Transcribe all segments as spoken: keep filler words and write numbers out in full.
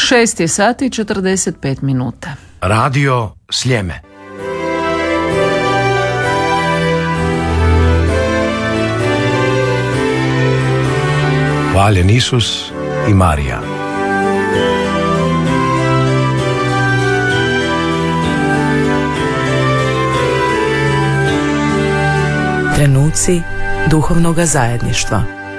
Šest je sati i četrdeset pet minuta. Radio Sljeme. Hvaljen Isus i Marija. Trenuci duhovnoga zajedništva.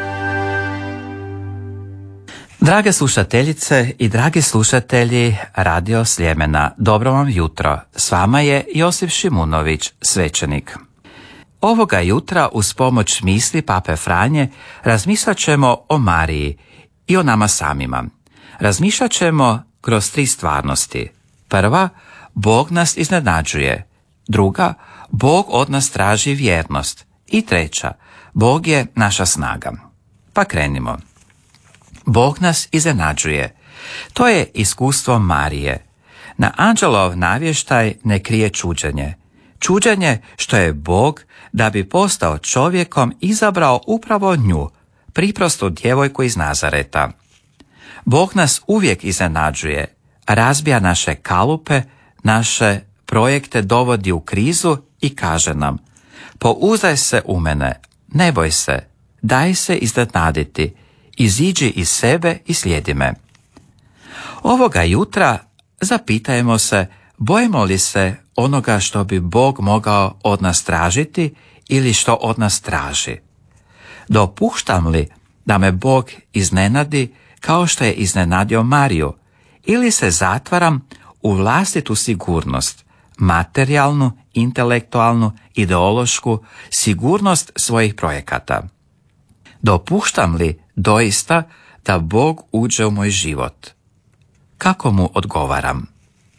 Drage slušateljice i dragi slušatelji Radio Sljemena, dobro vam jutro. S vama je Josip Šimunović, svećenik. Ovoga jutra uz pomoć misli Pape Franje razmišljat ćemo o Mariji i o nama samima. Razmišljat ćemo kroz tri stvarnosti. Prva, Bog nas iznenađuje. Druga, Bog od nas traži vjernost. I treća, Bog je naša snaga. Pa krenimo. Bog nas iznenađuje. To je iskustvo Marije. Na anđelov navještaj ne krije čuđenje. Čuđenje što je Bog, da bi postao čovjekom, izabrao upravo nju, priprostu djevojku iz Nazareta. Bog nas uvijek iznenađuje, razbija naše kalupe, naše projekte dovodi u krizu i kaže nam: pouzdaj se u mene, ne boj se, daj se iznenaditi, iziđi iz sebe i slijedi me. Ovoga jutra zapitajmo se, bojimo li se onoga što bi Bog mogao od nas tražiti ili što od nas traži? Dopuštam li da me Bog iznenadi kao što je iznenadio Mariju, ili se zatvaram u vlastitu sigurnost, materijalnu, intelektualnu, ideološku sigurnost svojih projekata? Dopuštam li doista da Bog uđe u moj život? Kako mu odgovaram?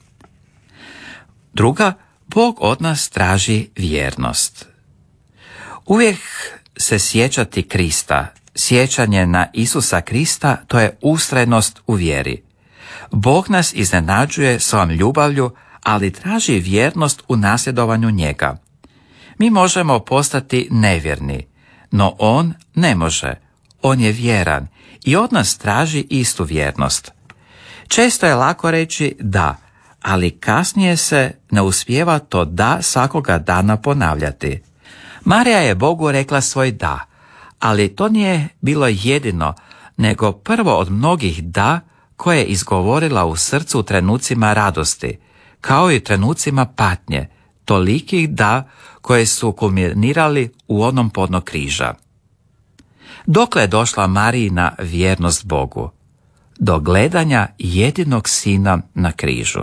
Druga, Bog od nas traži vjernost. Uvijek se sjećati Krista, sjećanje na Isusa Krista, to je ustrajnost u vjeri. Bog nas iznenađuje svojom ljubavlju, ali traži vjernost u nasljedovanju njega. Mi možemo postati nevjerni, no on ne može. On je vjeran i od nas traži istu vjernost. Često je lako reći da, ali kasnije se ne uspijeva to da svakoga dana ponavljati. Marija je Bogu rekla svoj da, ali to nije bilo jedino, nego prvo od mnogih da koje je izgovorila u srcu u trenucima radosti, kao i trenucima patnje, tolikih da koje su kulminirali u onom podno križa. Dokle je došla Marijina vjernost Bogu? Do gledanja jedinog sina na križu.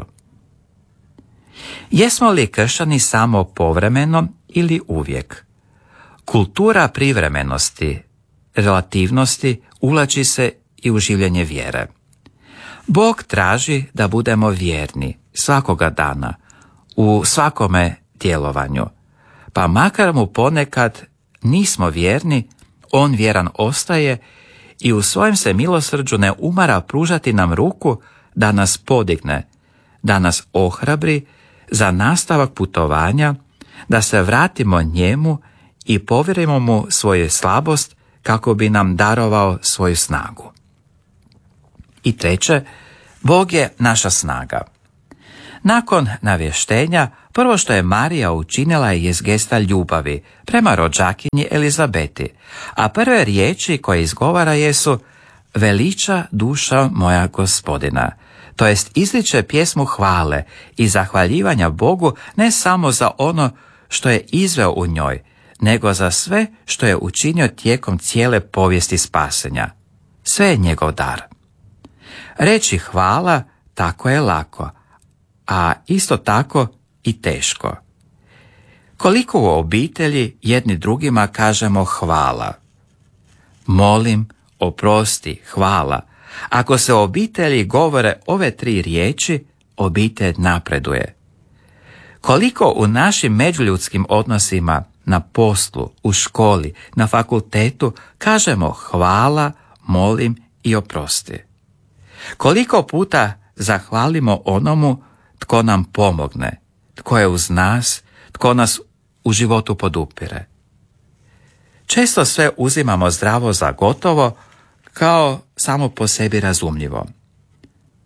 Jesmo li kršćani samo povremeno ili uvijek? Kultura privremenosti, relativnosti uvlači se i u življenje vjere. Bog traži da budemo vjerni svakoga dana, u svakome djelovanju. Pa makar mu ponekad nismo vjerni, on vjeran ostaje i u svojem se milosrđu ne umara pružati nam ruku da nas podigne, da nas ohrabri za nastavak putovanja, da se vratimo njemu i povjerimo mu svoju slabost kako bi nam darovao svoju snagu. I treće, Bog je naša snaga. Nakon navještenja, prvo što je Marija učinila je gesta ljubavi prema rođakinji Elizabeti, a prve riječi koje izgovara jesu: veliča duša moja Gospodina. To jest izriče pjesmu hvale i zahvaljivanja Bogu ne samo za ono što je izveo u njoj, nego za sve što je učinio tijekom cijele povijesti spasenja. Sve je njegov dar. Reći hvala tako je lako, a isto tako i teško. Koliko u obitelji jedni drugima kažemo hvala? Molim, oprosti, hvala. Ako se u obitelji govore ove tri riječi, obitelj napreduje. Koliko u našim međuljudskim odnosima, na poslu, u školi, na fakultetu, kažemo hvala, molim i oprosti. Koliko puta zahvalimo onomu tko nam pomogne, tko je uz nas, tko nas u životu podupire. Često sve uzimamo zdravo za gotovo, kao samo po sebi razumljivo.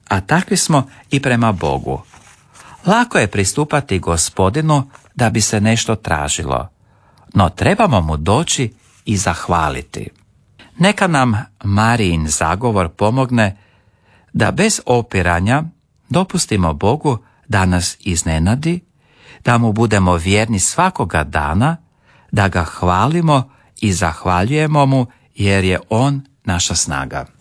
a takvi smo i prema Bogu. Lako je pristupati Gospodinu da bi se nešto tražilo, no trebamo mu doći i zahvaliti. Neka nam Marijin zagovor pomogne da bez opiranja dopustimo Bogu da nas iznenadi, da mu budemo vjerni svakoga dana, da ga hvalimo i zahvaljujemo mu jer je on naša snaga.